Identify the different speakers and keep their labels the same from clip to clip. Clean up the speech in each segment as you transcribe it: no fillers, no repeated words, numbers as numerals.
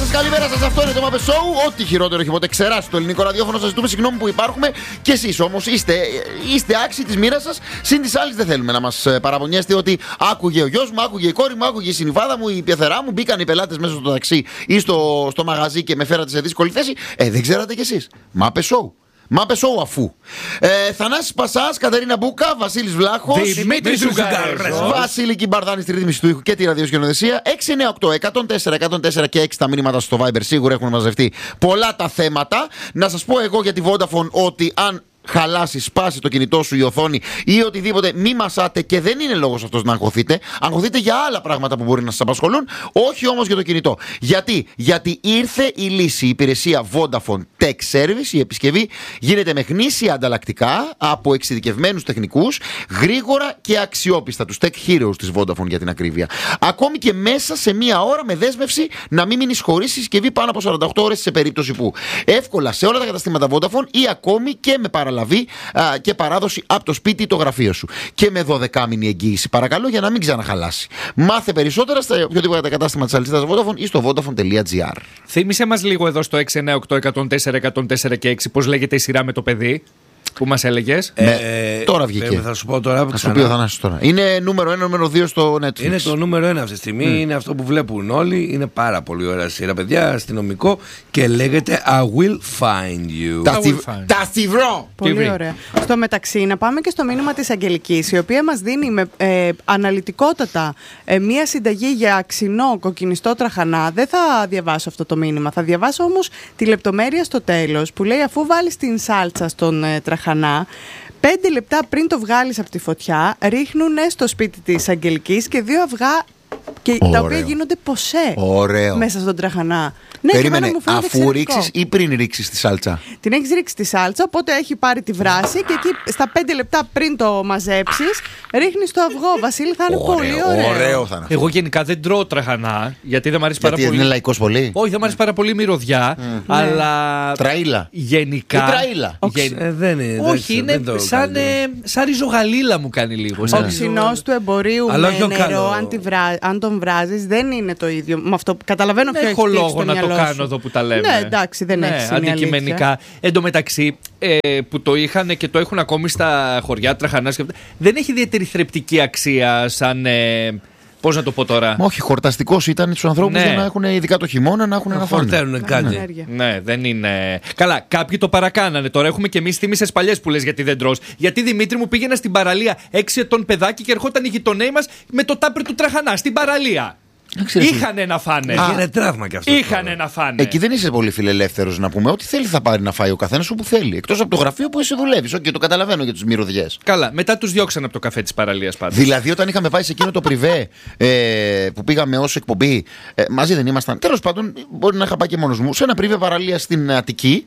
Speaker 1: σας, καλημέρα σας. Αυτό είναι το Muppet Show. Ό,τι χειρότερο έχει ποτέ ξεράσει το ελληνικό ραδιόφωνο. Σας ζητούμε συγγνώμη που υπάρχουμε. Και εσείς όμως είστε άξιοι της μοίρας σας. Συν της άλλης δεν θέλουμε να μας παραπονιέστε ότι άκουγε ο γιος μου, άκουγε η κόρη μου, άκουγε η συνυφάδα μου, η πεθερά μου. Μπήκαν οι πελάτες μέσα στο ταξί ή στο μαγαζί και με φέρατε σε δύσκολη θέση. Δεν ξέρατε κι εσείς. Muppet Show. Μάπε σοου αφού. Θανάσης Πασάς, Κατερίνα Μπούκα, Βασίλης Βλάχος,
Speaker 2: Δημήτρης Ζουγκάρης,
Speaker 1: Βασίλη Κυμπαρδάνη στη ρύθμιση του ήχου και τη ραδιοσκηνοδεσία. 698-104-104 και 6 τα μηνύματα στο Viber. Σίγουρα έχουν μαζευτεί πολλά τα θέματα. Να σας πω εγώ για τη Vodafone ότι αν χαλάσει, σπάσει το κινητό σου η οθόνη ή οτιδήποτε, μη μασάτε και δεν είναι λόγος αυτός να αγχωθείτε. Αγχωθείτε για άλλα πράγματα που μπορεί να σας απασχολούν, όχι όμως για το κινητό. Γιατί ήρθε η λύση, η υπηρεσία Vodafone Tech Service, η επισκευή γίνεται με γνήσια ανταλλακτικά από εξειδικευμένους τεχνικούς, γρήγορα και αξιόπιστα, τους Tech Heroes της Vodafone για την ακρίβεια. Ακόμη και μέσα σε μία ώρα με δέσμευση να μην μείνεις χωρίς συσκευή πάνω από 48 ώρες σε περίπτωση που. Εύκολα σε όλα τα καταστήματα Vodafone ή ακόμη και με παραλαβή και παράδοση από το σπίτι ή το γραφείο σου. Και με 12μηνη εγγύηση, παρακαλώ, για να μην ξαναχαλάσει. Μάθε περισσότερα στα οποιοδήποτε κατάστημα της αλυσίδας Vodafone ή στο vodafone.gr.
Speaker 2: Θύμισε μας λίγο εδώ στο 698-104-104 και 6 πώς λέγεται η σειρά με το παιδί που μας έλεγες.
Speaker 1: Τώρα βγήκε.
Speaker 3: Θα σου πω τώρα.
Speaker 1: Θα σου πει ο Θανάσης τώρα. Είναι νούμερο 1, νούμερο 2 στο Netflix.
Speaker 3: Είναι το νούμερο 1 αυτή τη στιγμή. Είναι αυτό που βλέπουν όλοι. Είναι πάρα πολύ ωραία σειρά, παιδιά. Αστυνομικό και λέγεται I Will Find You.
Speaker 1: Τα στιβρό!
Speaker 4: Πολύ ωραία. Στο μεταξύ, να πάμε και στο μήνυμα της Αγγελικής, η οποία μας δίνει με αναλυτικότατα μία συνταγή για αξινό κοκκινιστό τραχανά. Δεν θα διαβάσω αυτό το μήνυμα. Θα διαβάσω όμως τη λεπτομέρεια στο τέλος που λέει: αφού βάλεις την σάλτσα στον τραχανά, 5 λεπτά πριν το βγάλεις από τη φωτιά, ρίχνουν στο σπίτι της Αγγελικής και 2 αυγά τα οποία γίνονται ποσέ μέσα στον τραχανά. Ναι,
Speaker 1: περίμενε, αφού ρίξεις ή πριν ρίξεις τη σάλτσα?
Speaker 4: Την έχεις ρίξει τη σάλτσα, οπότε έχει πάρει τη βράση και εκεί στα 5 λεπτά πριν το μαζέψεις, ρίχνεις το αυγό. Βασίλη, θα είναι πολύ ωραίο.
Speaker 2: Εγώ γενικά δεν τρώω τραχανά, γιατί δεν μου αρέσει πάρα πολύ.
Speaker 1: Είναι λαϊκός πολύ.
Speaker 2: Όχι, δεν μου αρέσει πάρα πολύ η μυρωδιά. Αλλά.
Speaker 1: Τραίλα.
Speaker 2: Γενικά.
Speaker 1: Τραίλα.
Speaker 3: Δεν είναι.
Speaker 2: Όχι, είναι σαν ριζογαλίλα μου κάνει λίγο.
Speaker 4: Ο ξινός του εμπορίου με νερό, αν τον βράζεις, δεν είναι το ίδιο. Με αυτό καταλαβαίνω ποιο
Speaker 2: έχω λόγο να το κάνω εδώ που τα λέμε.
Speaker 4: Ναι, εντάξει, δεν έχει.
Speaker 2: Αντικειμενικά. Εν τω μεταξύ, που το είχαν και το έχουν ακόμη στα χωριά τραχανά, δεν έχει ιδιαίτερη θρεπτική αξία σαν. Πώς να το πω τώρα.
Speaker 1: Όχι, χορταστικός ήταν στους ανθρώπους για να έχουν, ειδικά το χειμώνα, να έχουν να
Speaker 3: χορταίνουν κάτι.
Speaker 2: Ναι, δεν είναι. Καλά, κάποιοι το παρακάνανε. Τώρα έχουμε και εμείς θύμισες παλιές που λες γιατί δεν τρως. Γιατί Δημήτρη μου πήγαινα στην παραλία 6 ετών παιδάκι και ερχόταν οι γειτονέοι μας με το τάπερ του τραχανά στην παραλία. Είχανε να φάνε.
Speaker 3: Είναι τραύμα κι αυτό.
Speaker 2: Είχανε να φάνε.
Speaker 1: Εκεί δεν είσαι πολύ φιλελεύθερος να πούμε. Ό,τι θέλει θα πάρει να φάει ο καθένας όπου θέλει. Εκτός από το γραφείο που εσύ δουλεύεις. Και το καταλαβαίνω για τους μυρωδιές.
Speaker 2: Καλά, μετά τους διώξαν από το καφέ της παραλίας πάντως.
Speaker 1: Δηλαδή, όταν είχαμε πάει σε εκείνο το πριβέ που πήγαμε ως εκπομπή, μαζί δεν ήμασταν. Τέλος πάντων, μπορεί να είχα πάει και μόνος μου. Σε ένα πριβέ παραλία στην Αττική,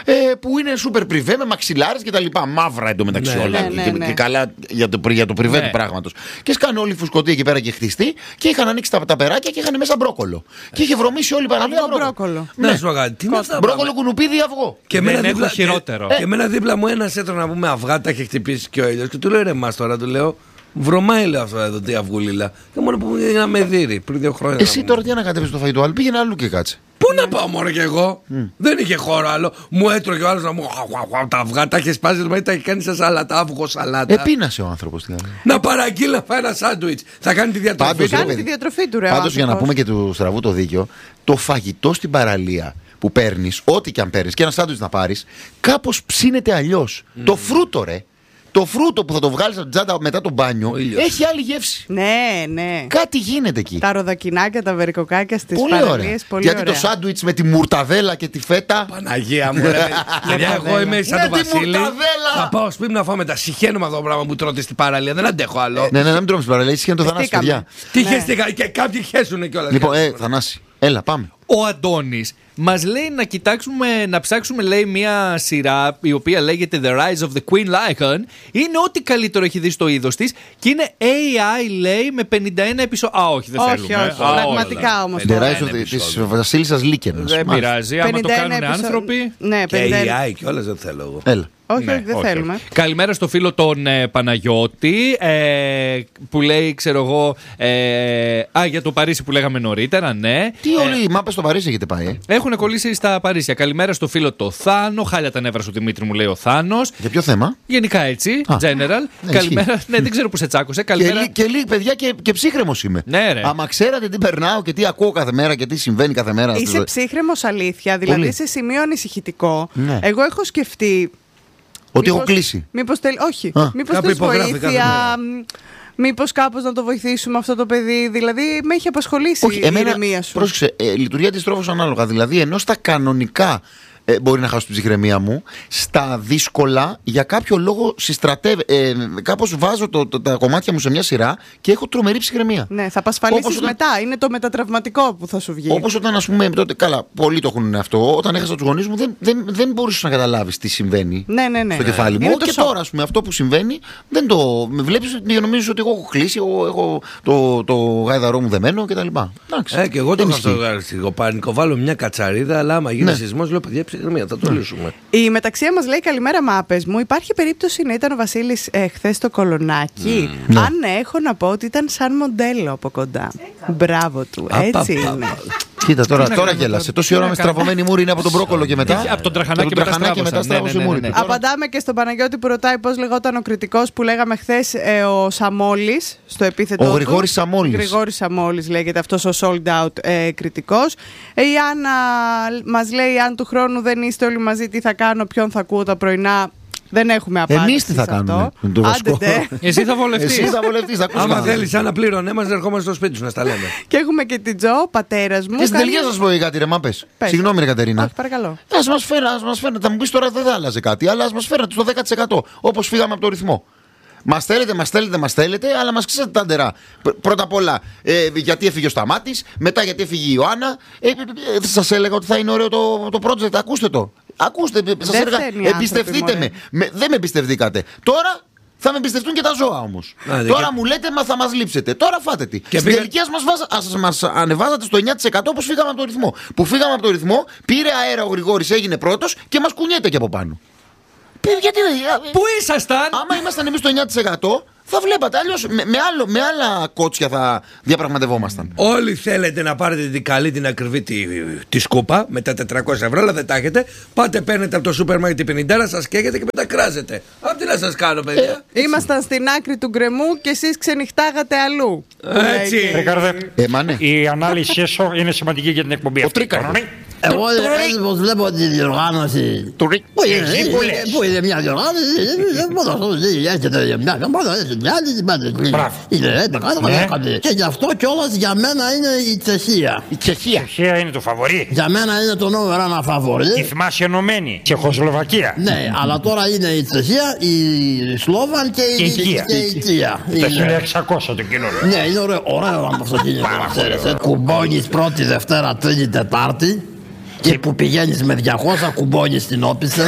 Speaker 1: που είναι σούπερ πριβέ με μαξιλάρες και τα λοιπά. Μαύρα εντωμεταξύ όλα. Και καλά για το πριβέ του πράγματος. Και σκάνε όλοι φουσκωτοί εκεί πέρα και χτιστοί και είχαν ανοίξει τα περάκια και είχαν μέσα μπρόκολο. Και είχε βρωμίσει όλη η παραλία
Speaker 4: μπρόκολο.
Speaker 3: Ναι, σου αγάπη. Τι είναι αυτά?
Speaker 1: Μπρόκολο, κουνουπίδι, αυγό.
Speaker 3: Και
Speaker 2: δεν έχω χειρότερο.
Speaker 3: Και εμένα δίπλα μου ένας έτρωνα να πούμε αυγά, τα είχε χτυπήσει και ο ήλιος. Και του λέω ρε μας τώρα, του λέω. Βρωμάει λέω αυτό εδώ τι αυγούληλα. Και μόνο που είναι ένα μεδύρι πριν 2 χρόνια.
Speaker 1: Εσύ τώρα τι ανακατεύεις το φαγητό άλλο? Πήγαινε αλλού και κάτσε.
Speaker 3: Πού να πάω μόνο κι εγώ? Δεν είχε χώρο άλλο. Μου έτρωγε ο άλλος να μου. Τα αυγά τα είχε σπάσει, δηλαδή τα είχε κάνει σαν σαλάτα, αυγό σαλάτα.
Speaker 1: Επίνασε ο άνθρωπος.
Speaker 3: Να παραγγείλει να φάει ένα σάντουιτς. Θα κάνει τη διατροφή του.
Speaker 4: Κάνει τη διατροφή του, ρε.
Speaker 1: Πάντως για να πούμε και του στραβού το δίκιο, το φαγητό στην παραλία που παίρνεις, ό,τι και αν παίρνεις, και ένα σάντουιτς να πάρεις, κάπως ψήνεται αλλιώς. Το φρούτο, ρε. Το φρούτο που θα το βγάλεις από την τσάντα μετά το μπάνιο έχει άλλη γεύση.
Speaker 4: Ναι.
Speaker 1: Κάτι γίνεται εκεί.
Speaker 4: Τα ροδακινάκια, τα βερικοκάκια στις
Speaker 1: πολύ
Speaker 4: παραλίες.
Speaker 1: Πολύ γιατί ωραία. Το σάντουιτς με τη μουρταδέλα και τη φέτα.
Speaker 3: Παναγία μου, εγώ είμαι σαν τον Βασίλη. Θα πάω σπίτι να φάω μετά. Συχαίνω με αυτό το πράγμα που τρώτε στην παραλία. Δεν αντέχω άλλο.
Speaker 1: Ναι, μην τρώμε στην παραλία. Συχαίνω το Θανάση, παιδιά.
Speaker 3: Τι χαίστηκα και κάποιοι χέσουν κιόλας.
Speaker 1: Λοιπόν, Θανάση, έλα, πάμε.
Speaker 2: Ο Αντώνης μας λέει να ψάξουμε λέει μια σειρά η οποία λέγεται The Rise of the Queen Lycan. Είναι ό,τι καλύτερο έχει δει στο είδος της και είναι AI λέει με 51 επεισόδια. Όχι, δεν θέλουμε.
Speaker 4: Όχι, πραγματικά όμως.
Speaker 1: The Rise of της Βασίλισσας Λίκεν.
Speaker 2: Δεν πειράζει, άμα το κάνουν άνθρωποι.
Speaker 4: Ναι,
Speaker 3: και AI κιόλας δεν θέλω εγώ.
Speaker 1: Έλα.
Speaker 4: Όχι,
Speaker 2: Ναι,
Speaker 4: δεν θέλουμε.
Speaker 2: Καλημέρα στο φίλο τον Παναγιώτη που λέει, ξέρω εγώ. Για το Παρίσι που λέγαμε νωρίτερα, ναι.
Speaker 1: Τι όλοι οι μάπες στο Παρίσι έχετε πάει,
Speaker 2: Έχουν κολλήσει στα Παρίσια. Καλημέρα στο φίλο το Θάνο. Χάλια τα νεύρα σου, Δημήτρη, μου λέει ο Θάνος.
Speaker 1: Για ποιο θέμα?
Speaker 2: Γενικά έτσι, general.
Speaker 1: Ναι,
Speaker 2: καλημέρα. Ναι, δεν ξέρω που σε τσάκωσε. Καλημέρα.
Speaker 1: Και λίγοι παιδιά και ψύχρεμος είμαι.
Speaker 2: Ναι, ρε.
Speaker 1: Άμα ξέρατε τι περνάω και τι ακούω κάθε μέρα και τι συμβαίνει κάθε μέρα.
Speaker 4: Είσαι ψύχρεμος, αλήθεια. Δηλαδή
Speaker 1: Πολύ.
Speaker 4: σε σημείο ανησυχητικό.
Speaker 1: Ναι.
Speaker 4: Εγώ έχω σκεφτεί.
Speaker 1: Ότι έχω κλείσει.
Speaker 4: Όχι. Μήπως
Speaker 3: Κάπου
Speaker 4: θες
Speaker 3: υπογράφει
Speaker 4: βοήθεια. Μήπως κάπως να το βοηθήσουμε αυτό το παιδί. Δηλαδή με έχει απασχολήσει η ηρεμία σου.
Speaker 1: Πρόσεξε, λειτουργεί αντιστρόφως ανάλογα. Δηλαδή, ενώ στα κανονικά μπορεί να χάσω την ψυχραιμία μου, στα δύσκολα για κάποιο λόγο κάπως βάζω τα κομμάτια μου σε μια σειρά και έχω τρομερή ψυχραιμία.
Speaker 4: Ναι, θα απασφαλίσεις μετά. Είναι το μετατραυματικό που θα σου βγει.
Speaker 1: Όπως όταν, ας πούμε, τότε, καλά, πολλοί το έχουν αυτό. Όταν έχασα τους γονείς μου, δεν μπορούσες να καταλάβεις τι συμβαίνει στο κεφάλι μου. Και τώρα, ας πούμε, αυτό που συμβαίνει, δεν το βλέπεις και νομίζεις ότι εγώ έχω κλείσει, εγώ έχω το γάιδαρό μου δεμένο κτλ.
Speaker 3: Και εγώ το έχω πανικό. Βάλω μια κατσαρίδα, αλλά άμα γίνει σεισμός, λέω παιδιά, ψυχραιμία, θα το λύσουμε.
Speaker 4: Η Μεταξία μας λέει καλημέρα μάπες μου. Υπάρχει περίπτωση να ήταν ο Βασίλης χθες στο Κολονάκι? Αν έχω να πω ότι ήταν σαν μοντέλο από κοντά. Μπράβο του, έτσι είναι.
Speaker 1: Κοίτα τώρα γέλασε. Τόση ώρα με στραβωμένη μούρη είναι από τον μπρόκολο και μετά.
Speaker 2: Από τον τραχανάκι
Speaker 1: και μετά στραβώσε η μούρη.
Speaker 4: Απαντάμε και στον Παναγιώτη που ρωτάει πώς λεγόταν ο κριτικός που λέγαμε χθες, ο Σαμόλης, στο επίθετο του.
Speaker 1: Ο Γρηγόρης Σαμόλης.
Speaker 4: Γρηγόρης Σαμόλης λέγεται αυτός ο sold out κριτικός. Η Άννα μας λέει, αν του χρόνου δεν είστε όλοι μαζί, τι θα κάνω, ποιον θα ακούω τα πρωινά. Δεν έχουμε απάντηση.
Speaker 1: Εμείς τι θα κάνουμε?
Speaker 2: Εσύ θα βολευτείς.
Speaker 3: Άμα θέλεις ένα πλήρωνε μας, ερχόμαστε στο σπίτι σου να στα λέμε.
Speaker 4: Και έχουμε και την Τζο, πατέρας μου.
Speaker 1: Και στην τελική σας πω κάτι, ρε μάπες. Συγγνώμη, ρε Κατερίνα.
Speaker 4: Όχι, παρακαλώ.
Speaker 1: Ας μας φέρνετε. Θα μου πεις τώρα δεν θα άλλαζε κάτι, αλλά ας μας φέρνετε στο 10%. Όπως φύγαμε από το ρυθμό. Μας θέλετε, αλλά μας ξέρετε τα ντερά. Πρώτα απ' όλα, γιατί έφυγε ο Σταμάτης, μετά γιατί έφυγε η Ιωάννα. Σας έλεγα ότι θα είναι ωραίο το project, ακούστε το. Ακούστε, σας έλεγα, εμπιστευτείτε με. Δεν με εμπιστευτήκατε. Τώρα θα με εμπιστευτούν και τα ζώα όμως. Τώρα μου λέτε, θα μας λείψετε. Τώρα φάτε τι. Στην τελική μας ανεβάζατε στο 9% όπως φύγαμε από το ρυθμό. Που φύγαμε από το ρυθμό, πήρε αέρα ο Γρηγόρης, έγινε πρώτος και μας κουνιέται και από πάνω.
Speaker 2: Πού ήσασταν?
Speaker 1: Άμα ήμασταν εμείς το 9%, θα βλέπατε. Αλλιώς με άλλα κότσια θα διαπραγματευόμασταν.
Speaker 3: Όλοι θέλετε να πάρετε την καλή, την ακριβή τη σκούπα με τα 400 ευρώ, αλλά δεν τα έχετε. Πάτε, παίρνετε από το σούπερ μάρκετ την 50, σας καίγετε και μετά κράζετε. Απ' τι να σας κάνω, παιδιά.
Speaker 4: Ήμασταν στην άκρη του γκρεμού και εσείς ξενυχτάγατε αλλού.
Speaker 3: Έτσι.
Speaker 5: Ρικάρδε,
Speaker 1: ναι.
Speaker 5: η ανάλυση σου είναι σημαντική για την εκπομπή αυτή.
Speaker 6: Εγώ έτσι πως βλέπω τη διοργάνωση. Πού είναι μια διοργάνωση, έρχεται μια καμπάνα, και γι' αυτό κιόλας για μένα είναι η Τσεχία.
Speaker 1: Η Τσεχία
Speaker 5: είναι το φαβορί.
Speaker 6: Για μένα είναι το νούμερο ένα φαβορί.
Speaker 5: Η θυμάσαι ενωμένη, Τσεχοσλοβακία.
Speaker 6: Ναι, αλλά τώρα είναι η Τσεχία, η Σλόβαν και η Τσεχία.
Speaker 5: Τα 1600 το κοινό.
Speaker 6: Ναι, είναι ωραίο να το κινητό. Κουμπώνεις πρώτη, Δευτέρα, Τρίτη, Τετάρτη. Και που πηγαίνεις με 200 κουμπώνεις στην Όπισθεν.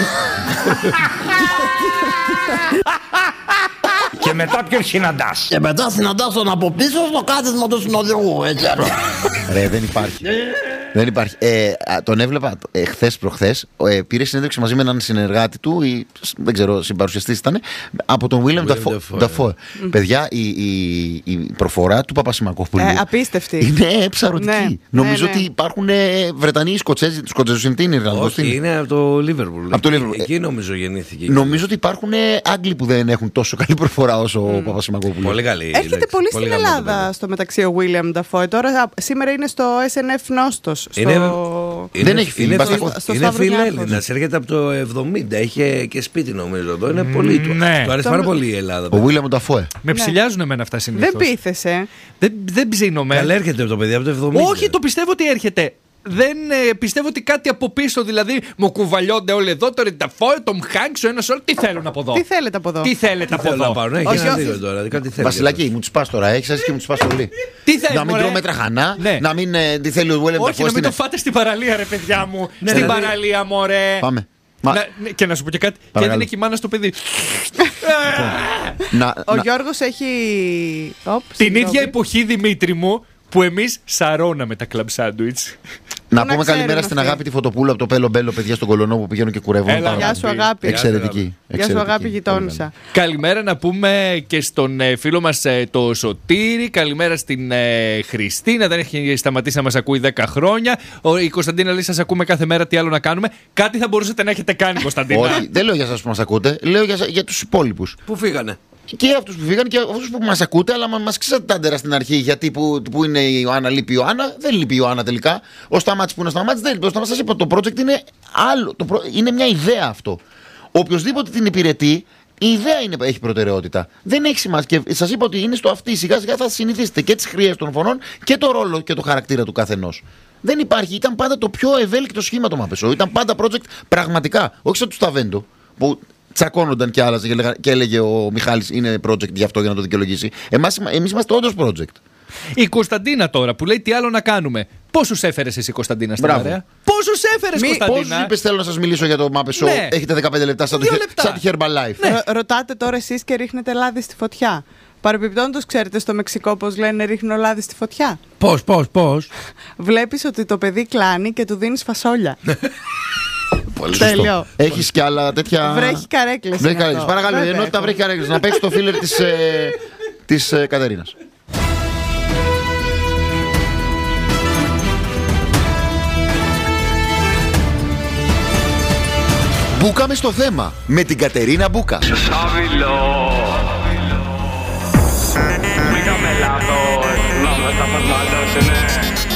Speaker 5: Και μετά ποιον συναντάς?
Speaker 6: Και μετά συναντάς τον από πίσω στο κάθισμα του συνοδηγού.
Speaker 1: Ρε, δεν υπάρχει. Δεν υπάρχει. Τον έβλεπα χθες προχθές. Πήρε συνέντευξη μαζί με έναν συνεργάτη του, ή δεν ξέρω, συμπαρουσιαστής ήταν, από τον William Dafoe. Παιδιά, η προφορά του Παπασημακόπουλου
Speaker 4: απίστευτη.
Speaker 1: είναι ψαρωτική. Νομίζω ότι υπάρχουν Βρετανοί, Σκοτσέζοι, τους Σκοτσέζους είναι την Ιρλανδία.
Speaker 3: Όχι, είναι από το Liverpool. Εκεί νομίζω γεννήθηκε.
Speaker 1: Νομίζω ότι υπάρχουν Άγγλοι που δεν έχουν τόσο καλή προφορά όσο ο Παπασημακόπουλος.
Speaker 3: Πολύ καλή.
Speaker 4: Έρχεται πολύ στην Ελλάδα στο μεταξύ ο William Dafoe. Τώρα σήμερα είναι στο SNF Νόστος.
Speaker 1: Δεν έχει φίλοι.
Speaker 3: Είναι φιλέλληνας. Έρχεται από το 70. Έχει και σπίτι νομίζω εδώ. Είναι πολύ του. Του αρέσει πάρα πολύ η Ελλάδα.
Speaker 1: Ο William Dafoe.
Speaker 2: Με ψηλιάζουν εμένα αυτά συνήθως.
Speaker 4: Δεν πείθεσαι.
Speaker 2: Δεν ψήνομαι.
Speaker 3: Αλλά έρχεται από το παιδί από το 70.
Speaker 2: Όχι, το πιστεύω ότι έρχεται. Δεν πιστεύω ότι κάτι από πίσω, δηλαδή μου κουβαλιόνται όλοι εδώ, το Ρενταφόε, τον Χάγκς, ο ένας όλο. Τι θέλουν από εδώ?
Speaker 4: Τι θέλετε από εδώ?
Speaker 2: Τι θέλετε από εδώ?
Speaker 1: Βασιλάκι, μου τους πας τώρα, έχεις αρχίσει και μου τους πας πολύ.
Speaker 2: Τι θέλει?
Speaker 1: Να μην τρώμε τραχανά, να μην. Τι θέλει ο William Dafoe?
Speaker 2: Όχι, να μην το φάτε στην παραλία, ρε παιδιά μου. Στην παραλία, μωρέ.
Speaker 1: Πάμε.
Speaker 2: Και να σου πω και κάτι. Και δεν είναι και η μάνα στο παιδί.
Speaker 4: Ο Γιώργος έχει.
Speaker 2: Την ίδια εποχή, Δημήτρη μου, που εμείς σαρώναμε τα κλαμπ σάντουιτς.
Speaker 1: Να
Speaker 4: Πού
Speaker 1: πούμε
Speaker 4: ξέρουν
Speaker 1: καλημέρα στην
Speaker 4: αυτοί.
Speaker 1: Αγάπη τη Φωτοπούλου από το Πέλο Μπέλο, παιδιά στον Κολονό που πηγαίνουν και κουρεύουν.
Speaker 2: Έλα,
Speaker 4: Γεια σου, αγάπη.
Speaker 1: Εξαιρετική.
Speaker 4: Γεια σου, αγάπη γειτόνισσα.
Speaker 2: Καλημέρα να πούμε και στον φίλο μας το Σωτήρη. Καλημέρα στην Χριστίνα. Δεν έχει σταματήσει να μας ακούει 10 χρόνια. Η Κωνσταντίνα λέει: σας ακούμε κάθε μέρα. Τι άλλο να κάνουμε. Κάτι θα μπορούσατε να έχετε κάνει, Κωνσταντίνα.
Speaker 1: Όχι, δεν λέω για εσάς που μας ακούτε, λέω για τους υπόλοιπους.
Speaker 3: Πού φύγανε.
Speaker 1: Και αυτούς που φύγαν και αυτούς που μας ακούτε, αλλά μας ξέρετε τα άντερα στην αρχή. Γιατί που είναι η Ιωάννα, λείπει η Ιωάννα. Δεν λείπει η Ιωάννα τελικά. Ο Σταμάτης που είναι ο Σταμάτης δεν λείπει. Ο Σταμάτης, σας είπα, το project είναι άλλο. Είναι μια ιδέα αυτό. Οποιοςδήποτε την υπηρετεί, η ιδέα έχει προτεραιότητα. Δεν έχει σημασία. Και σας είπα ότι είναι στο αυτή. Σιγά σιγά θα συνηθίσετε και τις χρειές των φωνών και το ρόλο και το χαρακτήρα του καθενός. Δεν υπάρχει. Ήταν πάντα το πιο ευέλικτο σχήμα το Μαπεσό. Ήταν πάντα project πραγματικά. Όχι σαν του Σταβέντο που τσακώνονταν και άλλαζε και έλεγε ο Μιχάλης είναι project γι' αυτό για να το δικαιολογήσει. Εμείς είμαστε όντως project.
Speaker 2: Η Κωνσταντίνα τώρα που λέει: τι άλλο να κάνουμε. Πόσους έφερες εσύ, Κωνσταντίνα, στην
Speaker 1: Μπράβο.
Speaker 2: παρέα. Πόσους έφερες, Κωνσταντίνα.
Speaker 1: Πόσους είπες θέλω να σας μιλήσω για το Μαπεσό.
Speaker 2: Ναι.
Speaker 1: Έχετε 15 λεπτά σαν
Speaker 2: 2 λεπτά.
Speaker 1: τη Herbalife.
Speaker 4: Ρωτάτε τώρα εσείς και ρίχνετε λάδι στη φωτιά. Παρεμπιπτόντως, ξέρετε στο Μεξικό πώς λένε ρίχνω λάδι στη φωτιά.
Speaker 3: Πώς.
Speaker 4: Βλέπεις ότι το παιδί κλάνει και του δίνεις φασόλια.
Speaker 1: Πολύ
Speaker 4: Τέλειο.
Speaker 1: σωστό. Έχεις και άλλα τέτοια.
Speaker 4: Βρέχει καρέκλες.
Speaker 1: Βρέχει
Speaker 4: είναι
Speaker 1: καρέκλες.
Speaker 4: αυτό.
Speaker 1: Παρακαλώ, η
Speaker 4: Βέβαια,
Speaker 1: ενότητα
Speaker 4: έχω.
Speaker 1: βρέχει καρέκλες. Να παίξει το φίλερ της Κατερίνας. Μπούκαμε στο θέμα με την Κατερίνα Μπούκα.
Speaker 7: Sábilo. Mírame lado, no me está faltando,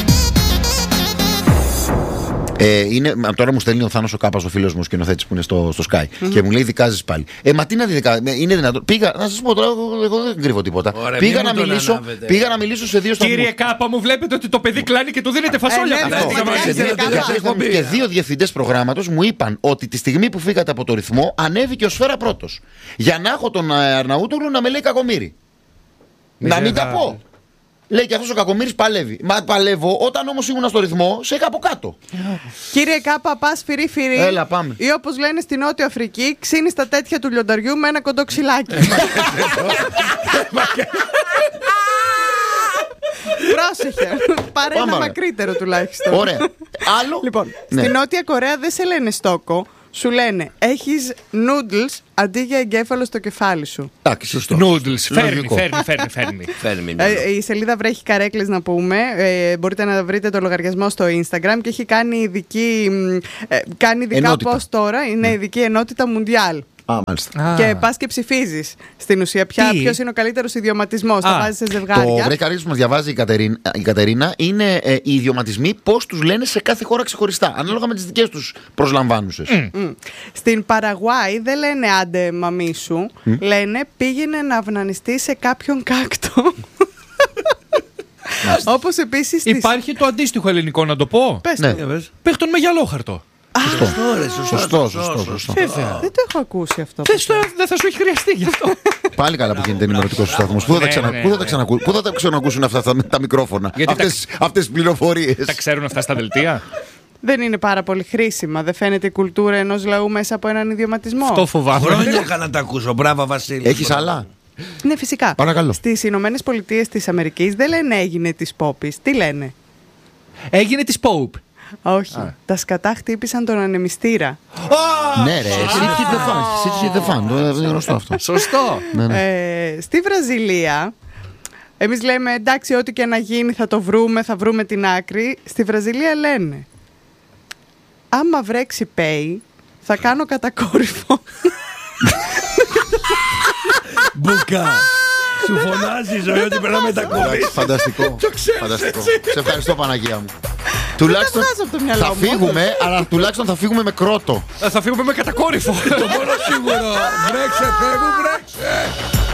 Speaker 1: Τώρα μου στέλνει ο Θάνος ο Κάπας, ο φίλος μου, ο σκηνοθέτης που είναι στο Sky, και μου λέει: δικάζεις πάλι. Μα τι να δικάζεις, είναι δυνατόν. Πήγα, να σας πω τώρα, εγώ δεν κρύβω τίποτα.
Speaker 3: Ωραία,
Speaker 1: Πήγα
Speaker 3: μη
Speaker 1: να
Speaker 3: μου τον
Speaker 1: μιλήσω,
Speaker 3: ανάβετε.
Speaker 1: πήγα να μιλήσω σε 2 σταθμούς.
Speaker 2: Κύριε Κάπα, μου βλέπετε ότι το παιδί κλάνει και του δίνετε φασόλια.
Speaker 4: ναι,
Speaker 1: Αυτό.
Speaker 4: ναι,
Speaker 1: Και
Speaker 4: ναι,
Speaker 1: δύο-
Speaker 4: ναι,
Speaker 1: Και 2 διευθυντές προγράμματος μου είπαν ότι τη στιγμή που φύγατε από το ρυθμό ανέβηκε ο Σφαίρα πρώτος. Για να έχω τον Αρναούτογλου να με λέει κακομοίρη. Να μην τα πω. Λέει και αυτός ο κακομοίρης παλεύει. Μα παλεύω, όταν όμως ήμουν στο ρυθμό, σε είχα από κάτω.
Speaker 4: Κύριε Κάπα, πας φυρί-φυρί.
Speaker 1: Έλα, πάμε.
Speaker 4: Ή όπως λένε στην Νότια Αφρική, ξύνεις τα τέτοια του λιονταριού με ένα κοντό ξυλάκι. Πρόσεχε. Πάρε
Speaker 1: Πάμε,
Speaker 4: ένα
Speaker 1: ωραία.
Speaker 4: μακρύτερο τουλάχιστον.
Speaker 1: Ωραία. Άλλο.
Speaker 4: Λοιπόν,
Speaker 1: Ναι.
Speaker 4: στη Νότια Κορέα δεν σε λένε στόκο. Σου λένε έχεις noodles αντί για εγκέφαλο στο κεφάλι σου.
Speaker 1: Εντάξει, σωστό.
Speaker 2: Noodles. Φέρνει,
Speaker 1: Λογικό.
Speaker 2: φέρνει.
Speaker 4: Η σελίδα Βρέχει Καρέκλες να πούμε. Μπορείτε να βρείτε το λογαριασμό στο Instagram και έχει κάνει ειδική. Κάνει ειδικά
Speaker 1: Ενότητα.
Speaker 4: πώς τώρα. Είναι ειδική ενότητα Μουντιάλ.
Speaker 1: Α, μάλιστα.
Speaker 4: Και πας και ψηφίζεις στην ουσία
Speaker 2: Τι?
Speaker 4: ποιος είναι ο καλύτερος ιδιωματισμός. Τα
Speaker 2: Α,
Speaker 4: βάζεις σε
Speaker 1: Το
Speaker 4: ζευγάρια.
Speaker 1: βρε καρύδι που μας διαβάζει η Κατερίνα είναι οι ιδιωματισμοί πώς τους λένε σε κάθε χώρα ξεχωριστά. Ανάλογα με τις δικές τους προσλαμβάνουσες.
Speaker 4: Στην Παραγουάη δεν λένε άντε μαμί σου. Λένε πήγαινε να αυνανιστεί σε κάποιον κάκτο. Όπως επίσης στις...
Speaker 2: Υπάρχει το αντίστοιχο ελληνικό να το πω.
Speaker 4: Πες
Speaker 1: Ναι.
Speaker 4: το.
Speaker 2: Παίχτον με γυαλόχαρτο.
Speaker 1: Σωστό.
Speaker 2: Βέβαια.
Speaker 4: Δεν το έχω ακούσει αυτό.
Speaker 2: Δεν θα σου έχει χρειαστεί γι' αυτό.
Speaker 1: Πάλι καλά που γίνεται ενημερωτικό στου σταθμού. Πού θα τα ξανακούσουν αυτά τα μικρόφωνα,
Speaker 2: Γιατί
Speaker 1: αυτές τις πληροφορίες.
Speaker 2: Τα ξέρουν αυτά στα δελτία.
Speaker 4: Δεν είναι πάρα πολύ χρήσιμα. Δεν φαίνεται η κουλτούρα ενός λαού μέσα από έναν ιδιωματισμό.
Speaker 2: Αυτό φοβάμαι.
Speaker 3: Χρόνια είχα να τα ακούσω. Μπράβο, Βασίλη.
Speaker 1: Έχεις άλλα.
Speaker 4: Ναι, φυσικά.
Speaker 1: Παρακαλώ.
Speaker 4: Στις Ηνωμένες Πολιτείες της Αμερικής δεν λένε έγινε της Πόπης. Τι λένε?
Speaker 2: Έγινε τη Pope.
Speaker 4: Όχι. Τα σκατά χτύπησαν τον ανεμιστήρα.
Speaker 1: Ναι, ρε. City the fan. Είναι γνωστό αυτό.
Speaker 2: Σωστό.
Speaker 4: Στη Βραζιλία, εμείς λέμε εντάξει, ό,τι και να γίνει θα το βρούμε, θα βρούμε την άκρη. Στη Βραζιλία λένε άμα βρέξει πέι, θα κάνω κατακόρυφο.
Speaker 3: Μπουκά. Σου φωνάζει η ζωή ότι περνάμε τα κόβει.
Speaker 1: Φανταστικό. Φανταστικό. Σε ευχαριστώ, Παναγία μου. Τουλάχιστον
Speaker 4: βγάζω από το μυαλό
Speaker 1: θα
Speaker 4: μου.
Speaker 1: φύγουμε, αλλά τουλάχιστον θα φύγουμε με κρότο.
Speaker 2: Θα φύγουμε με κατακόρυφο.
Speaker 3: Το μόνο σίγουρο. Βρέξε, Θεέ μου, βρέξε.